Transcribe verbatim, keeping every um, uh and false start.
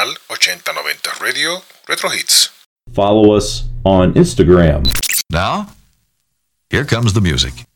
canal ochenta noventa Radio Retro Hits. Follow us on Instagram. Now, here comes the music.